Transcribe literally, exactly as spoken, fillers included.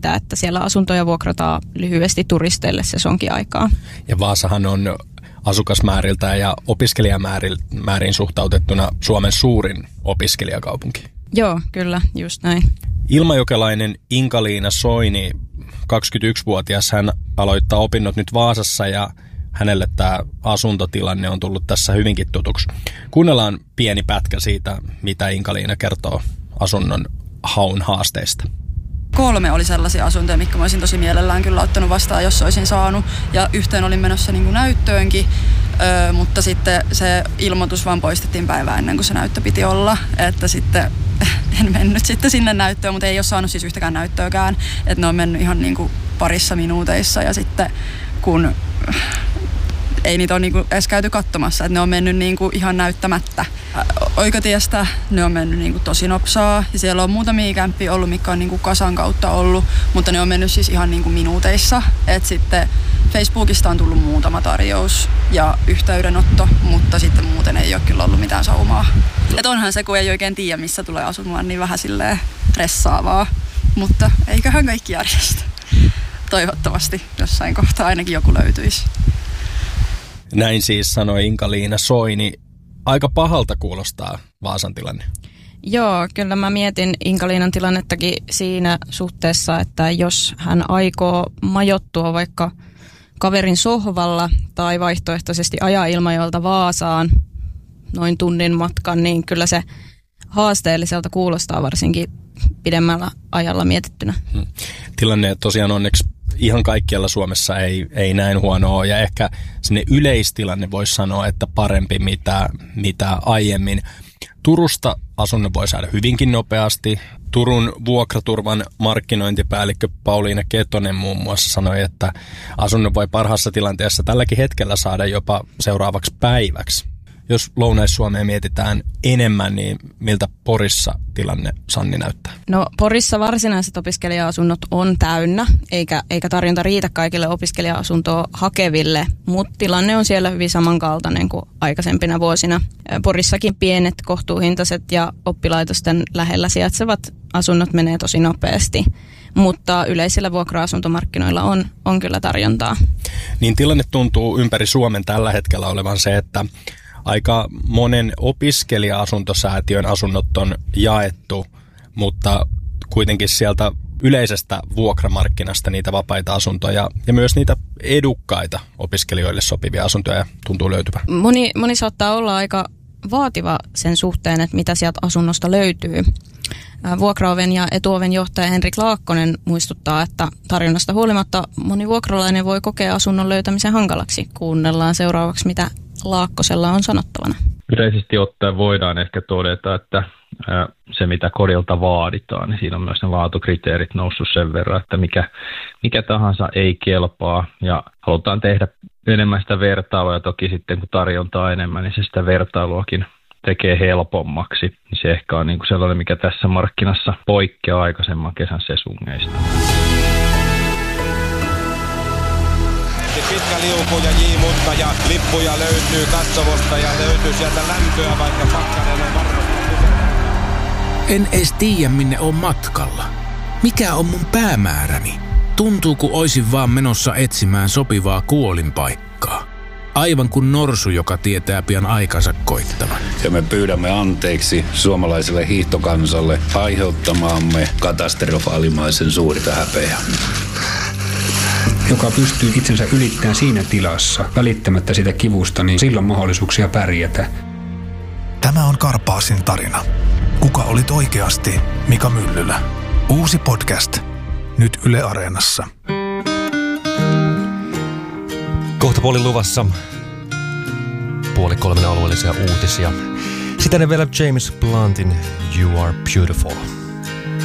siitä, että siellä asuntoja vuokrataan lyhyesti turisteille sesonkiaikaa. Ja Vaasahan on asukasmääriltään ja opiskelijamäärin suhtautettuna Suomen suurin opiskelijakaupunki. Joo, kyllä, just näin. Ilmajokelainen Inka-Liina Soini, kaksikymmentäyksivuotias, hän aloittaa opinnot nyt Vaasassa ja hänelle tämä asuntotilanne on tullut tässä hyvinkin tutuksi. Kuunnellaan pieni pätkä siitä, mitä Inka-Liina kertoo asunnon haun haasteista. Kolme oli sellaisia asuntoja, mitkä mä olisin tosi mielellään kyllä ottanut vastaan, jos olisin saanut. Ja yhteen olin menossa niin kuin näyttöönkin, öö, mutta sitten se ilmoitus vaan poistettiin päivää ennen kuin se näyttö piti olla. Että sitten en mennyt sitten sinne näyttöön, mutta ei ole saanut siis yhtäkään näyttöäkään. Että ne on mennyt ihan niin kuin parissa minuuteissa ja sitten kun ei niitä ole niinku edes käyty katsomassa, että ne on mennyt niinku ihan näyttämättä. Oikotiestä ne on mennyt niinku tosi nopsaa ja siellä on muutamia kämppiä ollut, mitkä on niinku kasan kautta ollut, mutta ne on mennyt siis ihan niinku minuuteissa. Et sitten Facebookista on tullut muutama tarjous ja yhteydenotto, mutta sitten muuten ei ole kyllä ollut mitään saumaa. Et onhan se, kun ei oikein tiedä, missä tulee asumaan, niin vähän silleen stressaavaa, mutta eiköhän kaikki järjestä. Toivottavasti jossain kohtaa ainakin joku löytyisi. Näin siis sanoi Inka-Liina Soini. Aika pahalta kuulostaa Vaasan tilanne. Joo, kyllä mä mietin Inka-Liinan tilannettakin siinä suhteessa, että jos hän aikoo majoittua vaikka kaverin sohvalla tai vaihtoehtoisesti ajaa Ilmajoelta Vaasaan noin tunnin matkan, niin kyllä se haasteelliselta kuulostaa varsinkin pidemmällä ajalla mietittynä. Hmm. Tilanne tosiaan onneksi ihan kaikkialla Suomessa ei, ei näin huono ole, ja ehkä sinne yleistilanne voisi sanoa, että parempi mitä, mitä aiemmin. Turusta asunnon voi saada hyvinkin nopeasti. Turun vuokraturvan markkinointipäällikkö Pauliina Ketonen muun muassa sanoi, että asunnon voi parhaassa tilanteessa tälläkin hetkellä saada jopa seuraavaksi päiväksi. Jos Lounais-Suomea mietitään enemmän, niin miltä Porissa tilanne, Sanni, näyttää? No Porissa varsinaiset opiskelija-asunnot on täynnä, eikä, eikä tarjonta riitä kaikille opiskelija-asuntoa hakeville, mutta tilanne on siellä hyvin samankaltainen kuin aikaisempina vuosina. Porissakin pienet, kohtuuhintaiset ja oppilaitosten lähellä sijaitsevat asunnot menee tosi nopeasti, mutta yleisillä vuokra-asuntomarkkinoilla on, on kyllä tarjontaa. Niin tilanne tuntuu ympäri Suomen tällä hetkellä olevan se, että aika monen opiskelija-asuntosäätiön asunnot on jaettu, mutta kuitenkin sieltä yleisestä vuokramarkkinasta niitä vapaita asuntoja ja myös niitä edukkaita opiskelijoille sopivia asuntoja tuntuu löytyvän. Moni, moni saattaa olla aika vaativa sen suhteen, että mitä sieltä asunnosta löytyy. Vuokraoven ja etuoven johtaja Henrik Laakkonen muistuttaa, että tarjonnasta huolimatta moni vuokralainen voi kokea asunnon löytämisen hankalaksi. Kuunnellaan seuraavaksi, mitä Laakkosella on sanottavana. Yleisesti ottaen voidaan ehkä todeta, että se mitä kodilta vaaditaan, niin siinä on myös ne laatukriteerit noussut sen verran, että mikä, mikä tahansa ei kelpaa ja halutaan tehdä enemmän sitä vertailua ja toki sitten kun tarjontaa enemmän, niin se sitä vertailuakin tekee helpommaksi. Se ehkä on niin kuin sellainen, mikä tässä markkinassa poikkeaa aikaisemman kesän sesungeista. Pitkä liuku ja jiimutta ja lippuja löytyy katsomosta ja löytyy sieltä lämpöä, vaikka pakkanen on varmasti. En edes tiedä, minne on matkalla. Mikä on mun päämääräni? Tuntuu, kun oisin vaan menossa etsimään sopivaa kuolinpaikkaa. Aivan kuin norsu, joka tietää pian aikansa koittavan. Ja me pyydämme anteeksi suomalaiselle hiihtokansalle aiheuttamaamme katastrofaalimaisen suurta häpeää. Joka pystyy itsensä ylittämään siinä tilassa, välittämättä sitä kivusta, niin silloin mahdollisuuksia pärjätä. Tämä on Karpaasin tarina. Kuka olit oikeasti Mika Myllylä? Uusi podcast. Nyt Yle Areenassa. Kohta puoli luvassa. Puoli kolmen alueellisia uutisia. Sitten vielä James Bluntin You Are Beautiful.